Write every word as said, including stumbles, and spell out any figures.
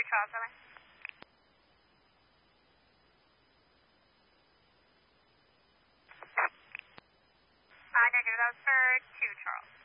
Charles, Airline. Uh, negative, that was for two Charles.